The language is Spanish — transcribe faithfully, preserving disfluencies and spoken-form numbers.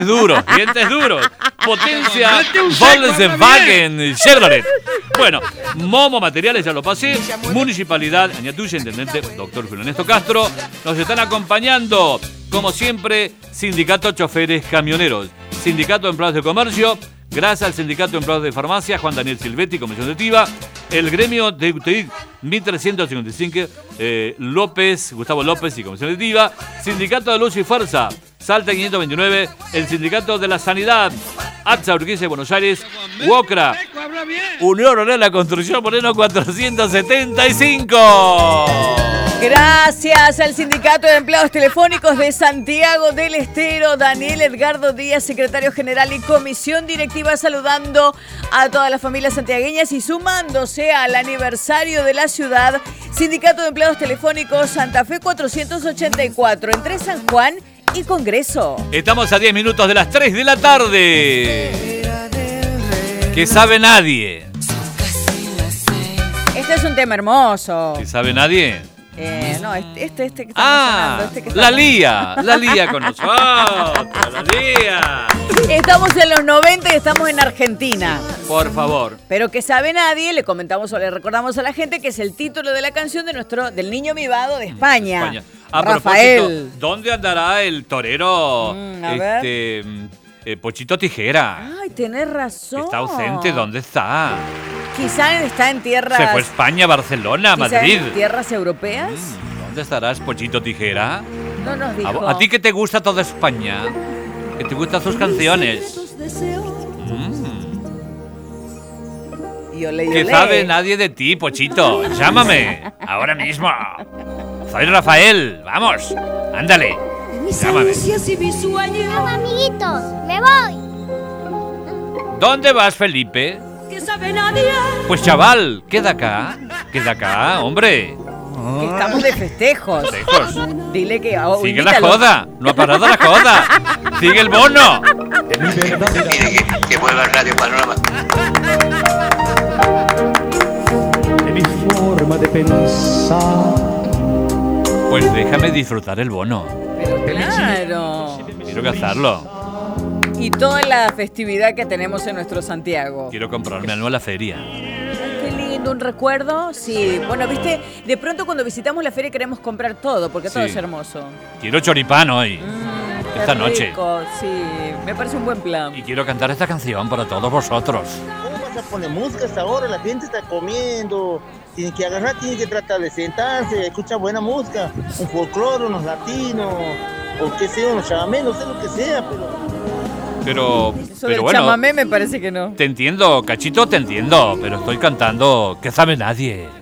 duros, dientes duros. Potencia Volkswagen Chevrolet. Bueno, Momo Materiales, ya lo pasé. Municipalidad, Añatuya, Intendente, doctor Julio Ernesto Castro. Nos están acompañando, como siempre, Sindicato Choferes Camioneros, Sindicato de Empleados de Comercio, gracias al Sindicato de Empleados de Farmacia, Juan Daniel Silvetti, Comisión Directiva, el Gremio de U T I C mil trescientos cincuenta y cinco, eh, López, Gustavo López y Comisión Directiva, Sindicato de Luz y Fuerza, Salta quinientos veintinueve, el Sindicato de la Sanidad, A T S A Urquiza de Buenos Aires, UOCRA, Unión Obrera de la Construcción Moreno cuatrocientos setenta y cinco. Gracias al Sindicato de Empleados Telefónicos de Santiago del Estero, Daniel Edgardo Díaz, secretario general y comisión directiva, saludando a todas las familias santiagueñas y sumándose al aniversario de la ciudad. Sindicato de Empleados Telefónicos Santa Fe cuatrocientos ochenta y cuatro, entre San Juan y Congreso. Estamos a diez minutos de las tres de la tarde. ¿Qué sabe nadie? Este es un tema hermoso. ¿Qué sabe nadie? Eh, no, este, este, este que está Ah, sonando, este que la está... Lía, la Lía con nosotros, la Lía. Estamos en los noventa y estamos en Argentina. Por favor. Pero que sabe nadie, le comentamos o le recordamos a la gente que es el título de la canción de nuestro del niño mimado de España. España. A Rafael. propósito, ¿dónde andará el torero Mm, a este eh, Pochito Tijera? Ay, tenés razón. Está ausente, ¿dónde está? Quizá está en tierras... Se fue a España, Barcelona, quizá Madrid. en tierras europeas. Mm, ¿Dónde estarás, Pochito Tijera? No nos dijo. ¿A, a ti que te gusta toda España? ¿Que te gustan sus canciones? Mm. Yole, ¿Qué yole. sabe nadie de ti, Pochito? Llámame, ahora mismo. Soy Rafael, vamos, ándale. Llámame. Chao, amiguitos, me voy. ¿Dónde vas, Felipe? ¿Qué sabe nadie? Pues chaval, queda acá, queda acá, hombre. Que estamos de festejos. Festejos. Dile que... oh, Sigue la invítalo. joda, no ha parado la joda. Sigue el bono. Mire que, que vuelva el Radio Panorama. De mi forma de pensar. Pues déjame disfrutar el bono. Pero claro. Quiero gastarlo. Y toda la festividad que tenemos en nuestro Santiago. Quiero comprarme algo a la feria. Qué lindo, un recuerdo. Sí, bueno, viste, de pronto cuando visitamos la feria queremos comprar todo, porque todo Sí. es hermoso. Quiero choripán hoy, Mm, esta qué noche. rico, sí, me parece un buen plan. Y quiero cantar esta canción para todos vosotros. ¿Cómo vas a poner música hasta ahora? La gente está comiendo. Tienen que agarrar, tienen que tratar de sentarse, escuchar buena música. Un folclore, unos latinos, o qué sé, unos chamamés, no sé lo que sea, pero... Pero, Eso pero del bueno, chamamé me parece que no. te entiendo, Cachito, te entiendo, pero estoy cantando ¿Qué sabe nadie?